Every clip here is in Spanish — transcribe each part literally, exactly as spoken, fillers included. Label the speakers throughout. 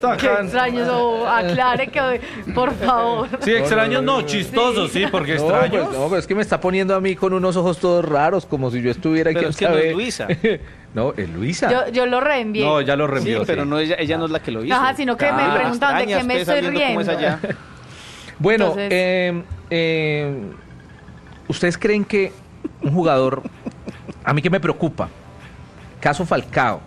Speaker 1: Qué extraños, o aclare que, por favor.
Speaker 2: Sí, extraños no, chistosos, sí, sí porque
Speaker 3: no,
Speaker 2: extraños.
Speaker 3: Pues, no, pero es que me está poniendo a mí con unos ojos todos raros, como si yo estuviera aquí.
Speaker 4: Pero es que no es Luisa.
Speaker 3: No, es Luisa.
Speaker 1: Yo, yo lo reenvié.
Speaker 2: No, ya lo reenvió.
Speaker 4: Sí, pero
Speaker 2: sí.
Speaker 4: no ella, ella no es la que lo hizo.
Speaker 1: Ajá, sino que
Speaker 4: Ah,
Speaker 1: me preguntan de
Speaker 4: extrañas,
Speaker 1: qué me
Speaker 4: pues,
Speaker 1: estoy
Speaker 4: sabiendo cómo es
Speaker 1: riendo.
Speaker 4: allá.
Speaker 3: Bueno,
Speaker 1: Entonces-
Speaker 3: eh, eh, ¿ustedes creen que un jugador, a mí que me preocupa, caso Falcao,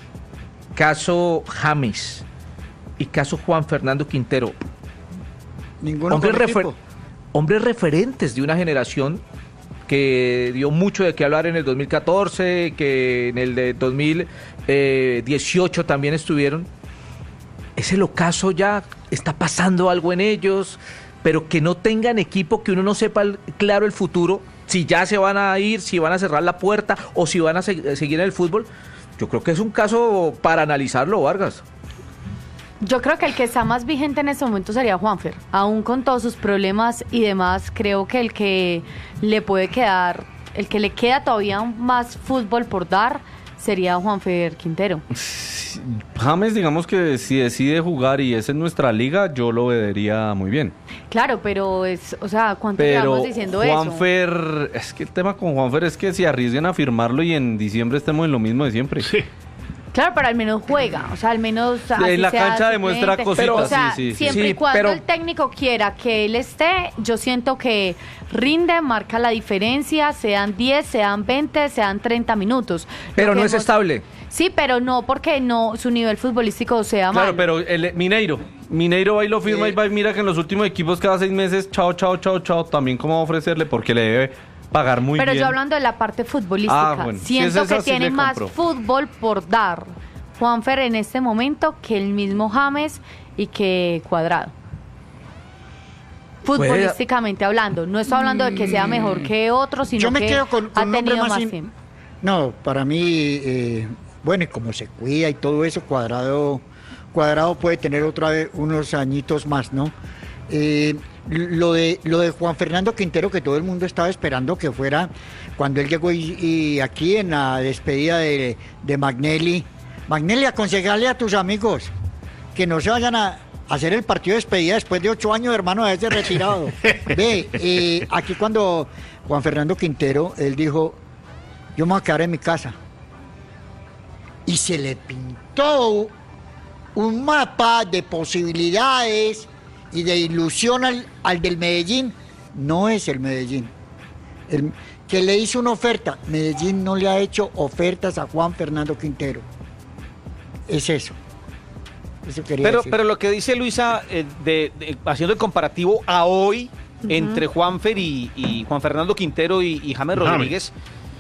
Speaker 3: caso James y caso Juan Fernando Quintero,
Speaker 5: Ninguno
Speaker 3: hombres,
Speaker 5: con
Speaker 3: refer-
Speaker 5: equipo.
Speaker 3: hombres referentes de una generación que dio mucho de qué hablar en el dos mil catorce, que en el de dos mil dieciocho también estuvieron? ¿Es el ocaso ya? ¿Está pasando algo en ellos? Pero que no tengan equipo, que uno no sepa el- claro el futuro, si ya se van a ir, si van a cerrar la puerta o si van a se- seguir en el fútbol. Yo creo que es un caso para analizarlo, Vargas.
Speaker 1: Yo creo que el que está más vigente en este momento sería Juanfer. Aún con todos sus problemas y demás, creo que el que le puede quedar, el que le queda todavía más fútbol por dar, sería Juanfer Quintero.
Speaker 2: James, digamos que si decide jugar y esa es nuestra liga, yo lo vería muy bien.
Speaker 1: Claro, pero es, o sea, ¿cuánto
Speaker 2: Pero
Speaker 1: llevamos diciendo eso?
Speaker 2: Juanfer, es que el tema con Juanfer es que si arriesgan a firmarlo y en diciembre estemos en lo mismo de siempre.
Speaker 6: Sí.
Speaker 1: Claro, pero al menos juega, o sea, al menos así
Speaker 2: En la
Speaker 1: sea
Speaker 2: cancha demuestra
Speaker 1: suplente.
Speaker 2: cositas,
Speaker 1: Pero, o sea,
Speaker 2: sí, sí, sí.
Speaker 1: siempre
Speaker 3: Sí,
Speaker 1: y cuando
Speaker 3: pero-
Speaker 1: el técnico quiera que él esté, yo siento que rinde, marca la diferencia, sean diez, sean veinte, sean treinta minutos. Lo
Speaker 3: Pero
Speaker 1: que
Speaker 3: no es
Speaker 1: hemos-
Speaker 3: estable.
Speaker 1: Sí, pero no porque no su nivel futbolístico sea
Speaker 2: Claro,
Speaker 1: malo.
Speaker 2: pero el Mineiro, Mineiro va y lo firma
Speaker 5: Eh.
Speaker 2: y va y mira que en los últimos equipos cada seis meses, chao, chao, chao, chao, también cómo va a ofrecerle porque le debe pagar muy
Speaker 1: Pero
Speaker 2: bien.
Speaker 1: yo hablando de la parte futbolística,
Speaker 2: Ah, bueno, si
Speaker 1: siento
Speaker 2: es esa,
Speaker 1: que
Speaker 2: sí
Speaker 1: tiene
Speaker 2: le
Speaker 1: más
Speaker 2: compro.
Speaker 1: fútbol por dar Juanfer en este momento que el mismo James y que Cuadrado. Futbolísticamente hablando, no estoy hablando de que sea mejor que otro, sino
Speaker 5: Yo me
Speaker 1: que
Speaker 5: quedo con, con
Speaker 1: ha
Speaker 5: un hombre
Speaker 1: tenido
Speaker 5: más
Speaker 1: más
Speaker 5: in-
Speaker 1: tiempo.
Speaker 5: No, para mí, eh, bueno, y como se cuida y todo eso, Cuadrado, Cuadrado puede tener otra vez unos añitos más, ¿no? Eh, lo de lo de Juan Fernando Quintero, que todo el mundo estaba esperando que fuera cuando él llegó y, y aquí en la despedida de, de Magnelli. Magnelli, aconsejarle a tus amigos que no se vayan a hacer el partido de despedida después de ocho años, hermano, de haberse retirado. Ve, eh, aquí cuando Juan Fernando Quintero, él dijo, yo me voy a quedar en mi casa. Y se le pintó un mapa de posibilidades y de ilusión al, al del Medellín. No es el Medellín. El, que le hizo una oferta. Medellín no le ha hecho ofertas a Juan Fernando Quintero. Es eso. Eso quería
Speaker 4: Pero,
Speaker 5: decir.
Speaker 4: pero lo que dice Luisa, eh, de, de- haciendo el comparativo a hoy entre Juanfer y, y Juan Fernando Quintero y, y James
Speaker 6: James.
Speaker 4: Rodríguez,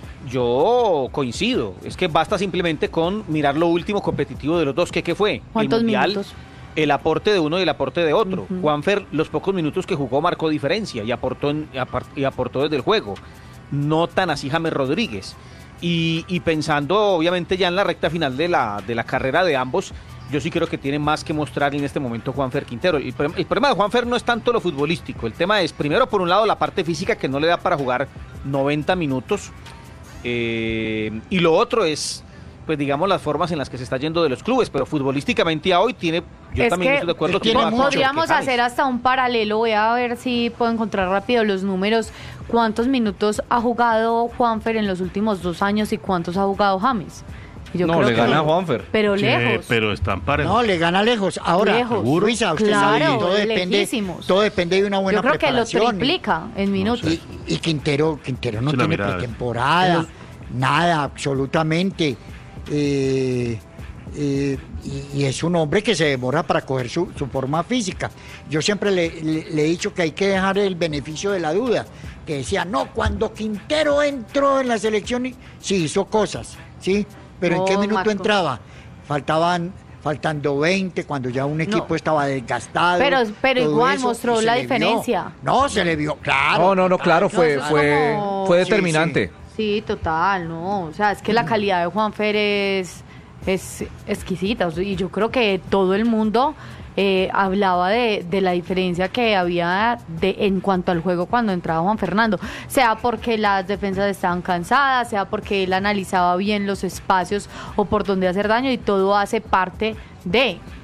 Speaker 4: yo coincido. Es que basta simplemente con mirar lo último competitivo de los dos. ¿Qué, qué fue? El
Speaker 1: ¿Cuántos
Speaker 4: Mundial,
Speaker 1: minutos?
Speaker 4: el aporte de uno y el aporte de otro.
Speaker 1: Ujú.
Speaker 4: Juanfer, los pocos minutos que jugó marcó diferencia y aportó, en- y apar- y aportó desde el juego. No tan así James Rodríguez. Y, y pensando obviamente ya en la recta final de la, de la carrera de ambos, yo sí creo que tiene más que mostrar en este momento Juanfer Quintero. El, pro- el problema de Juanfer no es tanto lo futbolístico. El tema es, primero, por un lado, la parte física que no le da para jugar noventa minutos. Eh, y lo otro es, pues digamos, las formas en las que se está yendo de los clubes. Pero futbolísticamente a hoy tiene, yo
Speaker 1: Es
Speaker 4: también
Speaker 1: que
Speaker 4: estoy de acuerdo
Speaker 5: él tiene
Speaker 4: con
Speaker 5: mucho.
Speaker 1: Podríamos
Speaker 4: que James.
Speaker 1: hacer hasta un paralelo, voy a ver si puedo encontrar rápido los números, cuántos minutos ha jugado Juanfer en los últimos dos años y cuántos ha jugado James. Y yo
Speaker 2: No,
Speaker 1: creo
Speaker 2: le
Speaker 1: que-
Speaker 2: gana a Juanfer.
Speaker 1: Pero
Speaker 6: Sí,
Speaker 1: lejos.
Speaker 6: pero están parejos.
Speaker 5: No, le gana lejos. Ahora,
Speaker 1: Lejos.
Speaker 5: seguro, Luisa, usted
Speaker 1: Claro,
Speaker 5: sabe, todo depende,
Speaker 1: lejísimos.
Speaker 5: todo depende de una buena
Speaker 1: Yo creo que lo
Speaker 5: preparación.
Speaker 1: triplica en minutos.
Speaker 5: Y, y Quintero, Quintero no
Speaker 6: Sí, la
Speaker 5: tiene
Speaker 6: mirada.
Speaker 5: pretemporada, nada, absolutamente. Eh, eh, y, y es un hombre que se demora para coger su, su forma física. Yo siempre le, le- le he dicho que hay que dejar el beneficio de la duda. Que decía, no, cuando Quintero entró en la selección, y- sí hizo cosas, ¿sí? Pero ¿en qué
Speaker 1: No,
Speaker 5: minuto
Speaker 1: Marco.
Speaker 5: entraba? Faltaban... Faltando veinte, cuando ya un equipo
Speaker 1: No.
Speaker 5: estaba desgastado.
Speaker 1: Pero- pero
Speaker 5: todo
Speaker 1: igual
Speaker 5: eso,
Speaker 1: mostró
Speaker 5: y se
Speaker 1: la
Speaker 5: le vio.
Speaker 1: diferencia.
Speaker 5: No, se le vio, claro.
Speaker 3: No, no, no, claro,
Speaker 1: No,
Speaker 3: fue,
Speaker 1: eso es
Speaker 3: fue,
Speaker 1: como-
Speaker 3: fue
Speaker 5: Sí,
Speaker 3: determinante.
Speaker 1: Sí, total, no. O sea, es que la calidad de Juanfer es, es exquisita. O sea, y yo creo que todo el mundo eh, hablaba de, de la diferencia que había de, en cuanto al juego cuando entraba Juan Fernando. Sea porque las defensas estaban cansadas, sea porque él analizaba bien los espacios o por dónde hacer daño y todo hace parte de...